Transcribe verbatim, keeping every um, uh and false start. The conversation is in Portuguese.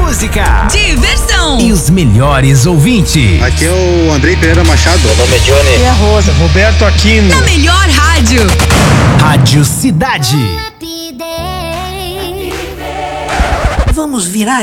música, diversão e os melhores ouvintes. Aqui é o Andrei Pereira Machado. Meu nome é Johnny. E a Rosa. Roberto Aquino. Na melhor rádio. Rádio Cidade. Vamos virar